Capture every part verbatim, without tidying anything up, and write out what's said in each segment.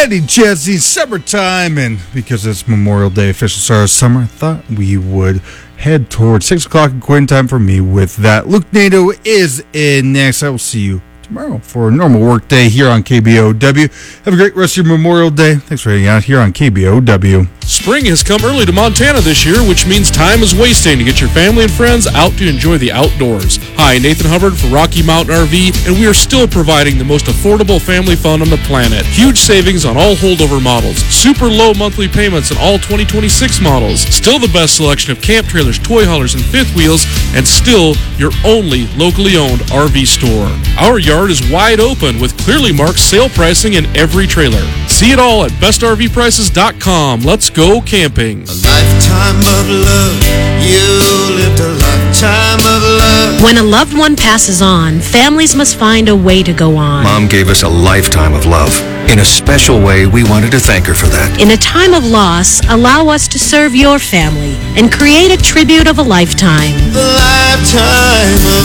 Eddie Jazzy, summertime, and because it's Memorial Day, official start of summer, I thought we would head towards six o'clock and quitting time for me with that. Luke Nato is in next. I will see you tomorrow for a normal work day here on K B O W. Have a great rest of your Memorial Day. Thanks for hanging out here on K B O W. Spring has come early to Montana this year, which means time is wasting to get your family and friends out to enjoy the outdoors. Hi, Nathan Hubbard for Rocky Mountain R V, and we are still providing the most affordable family fun on the planet. Huge savings on all holdover models, super low monthly payments on all twenty twenty-six models, still the best selection of camp trailers, toy haulers, and fifth wheels, and still your only locally owned R V store. Our yard is wide open with clearly marked sale pricing in every trailer. See it all at best R V prices dot com. Let's go camping. A lifetime of love. You lived a lifetime of love. When a loved one passes on, families must find a way to go on. Mom gave us a lifetime of love. In a special way, we wanted to thank her for that. In a time of loss, allow us to serve your family and create a tribute of a lifetime. A lifetime of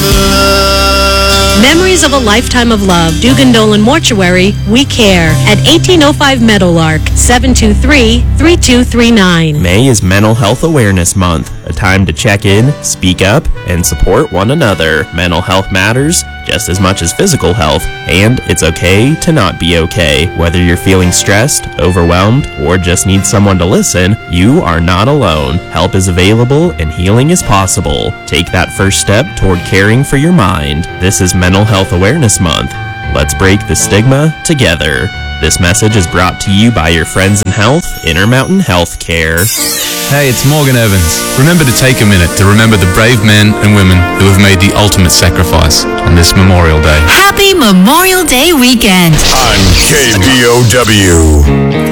love. Memories of a Lifetime of Love, Dugan Dolan Mortuary, we care, at eighteen oh five Meadowlark, seven two three, three two three nine. May is Mental Health Awareness Month, a time to check in, speak up, and support one another. Mental health matters just as much as physical health, and it's okay to not be okay. Whether you're feeling stressed, overwhelmed, or just need someone to listen, you are not alone. Help is available and healing is possible. Take that first step toward caring for your mind. This is Mental Health Awareness Month. Let's break the stigma together. This message is brought to you by your friends in health, Intermountain Healthcare. Hey, it's Morgan Evans. Remember to take a minute to remember the brave men and women who have made the ultimate sacrifice on this Memorial Day. Happy Memorial Day weekend. On K B O W.